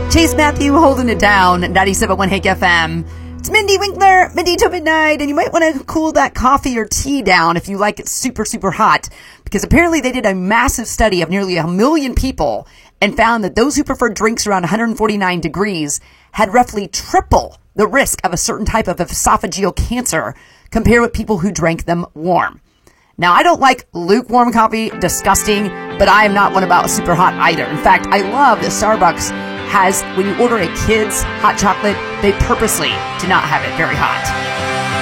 Chase Matthew holding it down, 97.1 Hank FM. It's Mindy Winkler, Mindy to Midnight, and you might want to cool that coffee or tea down if you like it super, super hot, because apparently they did a massive study of nearly 1 million people and found that those who preferred drinks around 149 degrees had roughly triple the risk of a certain type of esophageal cancer compared with people who drank them warm. Now, I don't like lukewarm coffee, disgusting, but I am not one about super hot either. In fact, I love that Starbucks has, when you order a kid's hot chocolate, they purposely do not have it very hot.